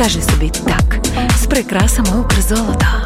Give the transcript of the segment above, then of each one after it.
Кажи собі так з прикрасами Укрзолота.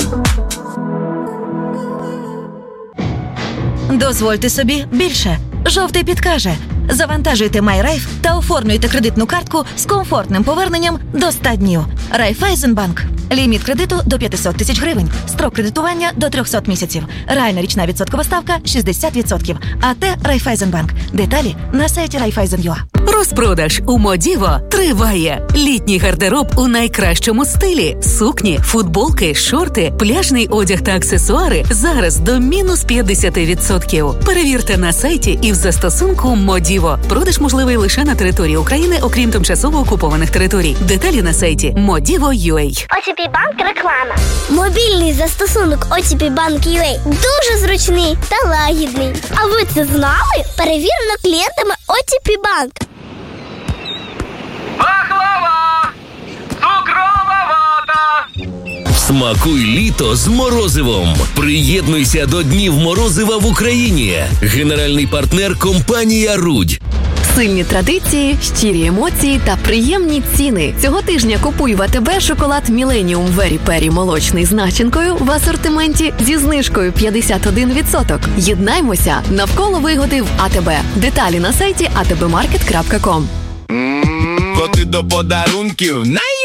Дозвольте собі більше. Жовтий підкаже. Завантажуйте MyRaiff та оформлюйте кредитну картку з комфортним поверненням до 100 днів. Райфайзенбанк. Ліміт кредиту до 500 тисяч гривень. Строк кредитування до 300 місяців. Реальна річна відсоткова ставка 60%. АТ Райфайзенбанк. Деталі на сайті Raiffeisen.ua. Розпродаж у Модіво триває. Літній гардероб у найкращому стилі. Сукні, футболки, шорти, пляжний одяг та аксесуари зараз до мінус 50%. Перевірте на сайті і в застосунку Модіво. Продаж можливий лише на території України, окрім тимчасово окупованих територій. Деталі на сайті Modivo.ua. OTP Bank реклама. Мобільний застосунок OTP Bank UA дуже зручний та лагідний. А ви це знали? Перевірено клієнтами OTP Bank. Пахлава! Цукрова вата! Смакуй літо з морозивом. Приєднуйся до Днів морозива в Україні. Генеральний партнер – компанія «Рудь». Сильні традиції, щирі емоції та приємні ціни. Цього тижня купуй в АТБ шоколад Millennium Very Peri молочний з начинкою в асортименті зі знижкою 51%. Єднаймося навколо вигоди в АТБ. Деталі на сайті atbmarket.com. Коти до подарунків